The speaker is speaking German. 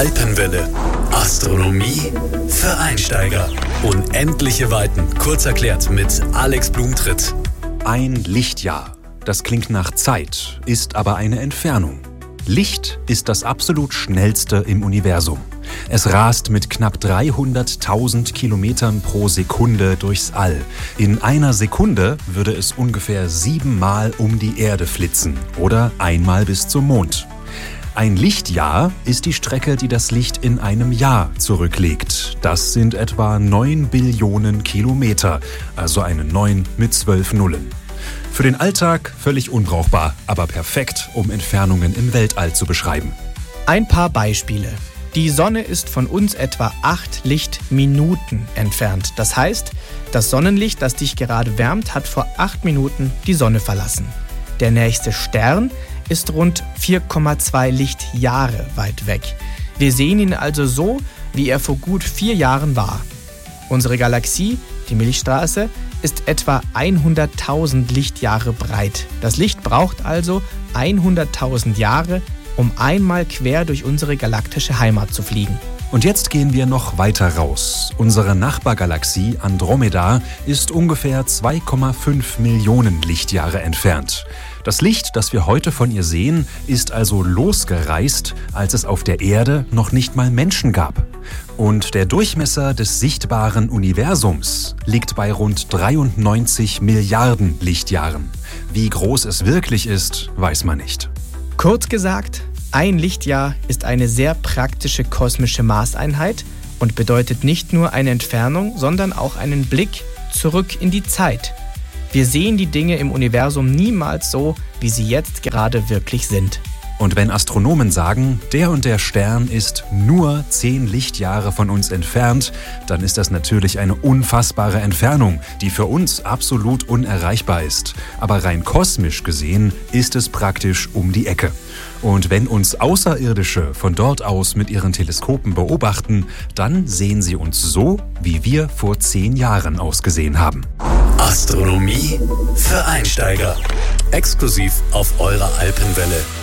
Alpenwelle. Astronomie für Einsteiger. Unendliche Weiten. Kurz erklärt mit Alex Blumentritt. Ein Lichtjahr. Das klingt nach Zeit, ist aber eine Entfernung. Licht ist das absolut schnellste im Universum. Es rast mit knapp 300.000 Kilometern pro Sekunde durchs All. In einer Sekunde würde es ungefähr 7-mal um die Erde flitzen oder einmal bis zum Mond. Ein Lichtjahr ist die Strecke, die das Licht in einem Jahr zurücklegt. Das sind etwa 9 Billionen Kilometer, also eine 9 mit 12 Nullen. Für den Alltag völlig unbrauchbar, aber perfekt, um Entfernungen im Weltall zu beschreiben. Ein paar Beispiele. Die Sonne ist von uns etwa 8 Lichtminuten entfernt. Das heißt, das Sonnenlicht, das dich gerade wärmt, hat vor 8 Minuten die Sonne verlassen. Der nächste Stern ist rund 4,2 Lichtjahre weit weg. Wir sehen ihn also so, wie er vor gut 4 Jahren war. Unsere Galaxie, die Milchstraße, ist etwa 100.000 Lichtjahre breit. Das Licht braucht also 100.000 Jahre, um einmal quer durch unsere galaktische Heimat zu fliegen. Und jetzt gehen wir noch weiter raus. Unsere Nachbargalaxie Andromeda ist ungefähr 2,5 Millionen Lichtjahre entfernt. Das Licht, das wir heute von ihr sehen, ist also losgereist, als es auf der Erde noch nicht mal Menschen gab. Und der Durchmesser des sichtbaren Universums liegt bei rund 93 Milliarden Lichtjahren. Wie groß es wirklich ist, weiß man nicht. Kurz gesagt, ein Lichtjahr ist eine sehr praktische kosmische Maßeinheit und bedeutet nicht nur eine Entfernung, sondern auch einen Blick zurück in die Zeit. Wir sehen die Dinge im Universum niemals so, wie sie jetzt gerade wirklich sind. Und wenn Astronomen sagen, der und der Stern ist nur 10 Lichtjahre von uns entfernt, dann ist das natürlich eine unfassbare Entfernung, die für uns absolut unerreichbar ist. Aber rein kosmisch gesehen ist es praktisch um die Ecke. Und wenn uns Außerirdische von dort aus mit ihren Teleskopen beobachten, dann sehen sie uns so, wie wir vor 10 Jahren ausgesehen haben. Astronomie für Einsteiger. Exklusiv auf eurer Alpenwelle.